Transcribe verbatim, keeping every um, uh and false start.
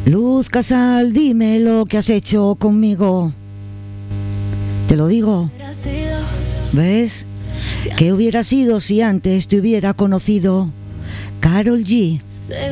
Luz Casal, dime lo que has hecho conmigo. Te lo digo. ¿Ves? ¿Qué hubiera sido si antes te hubiera conocido? Karol G.